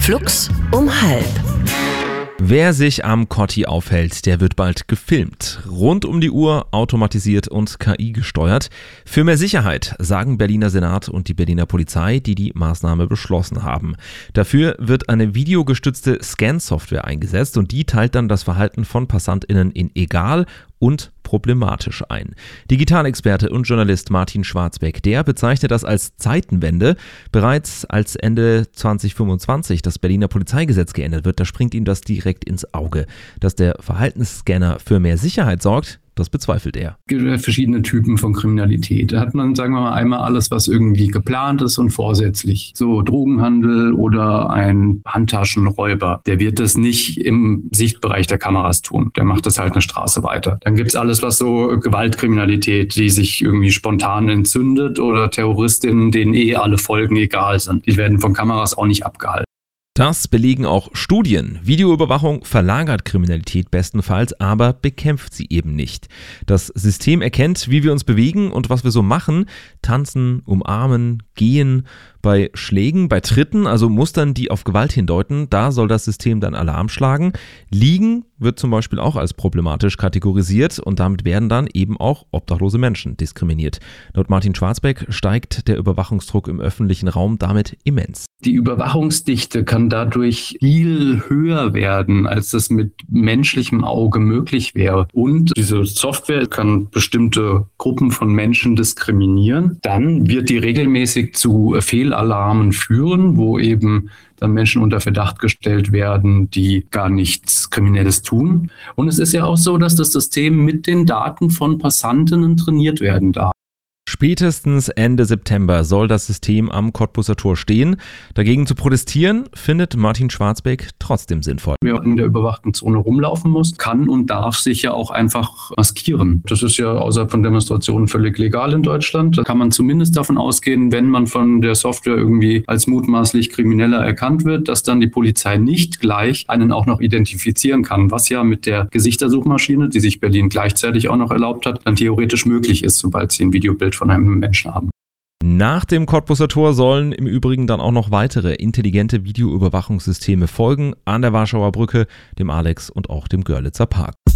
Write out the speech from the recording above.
Flux um halb. Wer sich am Kotti aufhält, der wird bald gefilmt. Rund um die Uhr, automatisiert und KI gesteuert. Für mehr Sicherheit, sagen Berliner Senat und die Berliner Polizei, die die Maßnahme beschlossen haben. Dafür wird eine videogestützte Scan-Software eingesetzt und die teilt dann das Verhalten von PassantInnen in egal und problematisch ein. Digitalexperte und Journalist Martin Schwarzbeck, der bezeichnet das als Zeitenwende. Bereits als Ende 2025 das Berliner Polizeigesetz geändert wird, da springt ihm das direkt ins Auge. Dass der Verhaltensscanner für mehr Sicherheit sorgt, das bezweifelt er. Es gibt verschiedene Typen von Kriminalität. Da hat man, sagen wir mal, einmal alles, was irgendwie geplant ist und vorsätzlich. So Drogenhandel oder ein Handtaschenräuber. Der wird das nicht im Sichtbereich der Kameras tun. Der macht das halt eine Straße weiter. Dann gibt es alles, was so Gewaltkriminalität, die sich irgendwie spontan entzündet oder Terroristinnen, denen alle Folgen egal sind. Die werden von Kameras auch nicht abgehalten. Das belegen auch Studien. Videoüberwachung verlagert Kriminalität bestenfalls, aber bekämpft sie eben nicht. Das System erkennt, wie wir uns bewegen und was wir so machen. Tanzen, umarmen, gehen. Bei Schlägen, bei Tritten, also Mustern, die auf Gewalt hindeuten, da soll das System dann Alarm schlagen. Liegen wird zum Beispiel auch als problematisch kategorisiert und damit werden dann eben auch obdachlose Menschen diskriminiert. Laut Martin Schwarzbeck steigt der Überwachungsdruck im öffentlichen Raum damit immens. Die Überwachungsdichte kann dadurch viel höher werden, als das mit menschlichem Auge möglich wäre. Und diese Software kann bestimmte Gruppen von Menschen diskriminieren. Dann wird die regelmäßig zu Fehlalarmen führen, wo eben dann Menschen unter Verdacht gestellt werden, die gar nichts Kriminelles tun. Und es ist ja auch so, dass das System mit den Daten von Passantinnen trainiert werden darf. Spätestens Ende September soll das System am Cottbuser Tor stehen. Dagegen zu protestieren, findet Martin Schwarzbeck trotzdem sinnvoll. Wer in der überwachten Zone rumlaufen muss, kann und darf sich ja auch einfach maskieren. Das ist ja außerhalb von Demonstrationen völlig legal in Deutschland. Da kann man zumindest davon ausgehen, wenn man von der Software irgendwie als mutmaßlich Krimineller erkannt wird, dass dann die Polizei nicht gleich einen auch noch identifizieren kann, was ja mit der Gesichtssuchmaschine, die sich Berlin gleichzeitig auch noch erlaubt hat, dann theoretisch möglich ist, sobald sie ein Videobild von einem Menschen haben. Nach dem Cottbuser Tor sollen im Übrigen dann auch noch weitere intelligente Videoüberwachungssysteme folgen an der Warschauer Brücke, dem Alex und auch dem Görlitzer Park.